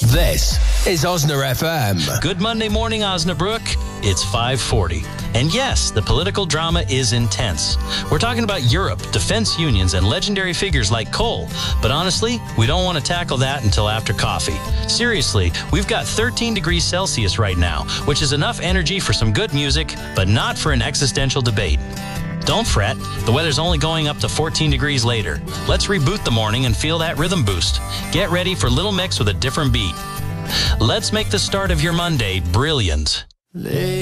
This is Osna FM. Good Monday morning, Osnabrook. It's 5:40. And yes, the political drama is intense. We're talking about Europe, defense unions, and legendary figures like Cole. But honestly, we don't want to tackle that until after coffee. Seriously, we've got 13 degrees Celsius right now, which is enough energy for some good music, but not for an existential debate. Don't fret, the weather's only going up to 14 degrees later. Let's reboot the morning and feel that rhythm boost. Get ready for Little Mix with a different beat. Let's make the start of your Monday brilliant.